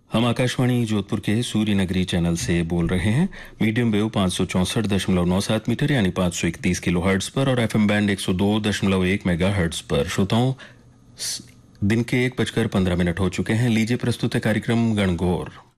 हम आकाशवाणी जोधपुर के सूर्य नगरी चैनल से बोल रहे हैं। मीडियम वेव 564.97 मीटर यानी 531 किलो हर्ट्ज पर और एफएम बैंड 102.1 मेगा हर्ट्ज पर। श्रोताओं, दिन के 1:15 हो चुके हैं। लीजिए प्रस्तुत है कार्यक्रम गणगौर।